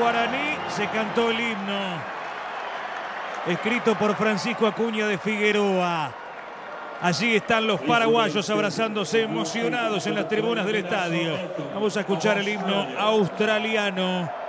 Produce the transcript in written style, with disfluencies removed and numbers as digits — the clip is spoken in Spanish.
guaraní se cantó el himno, escrito por Francisco Acuña de Figueroa. Allí están los paraguayos abrazándose emocionados en las tribunas del estadio. Vamos a escuchar el himno australiano.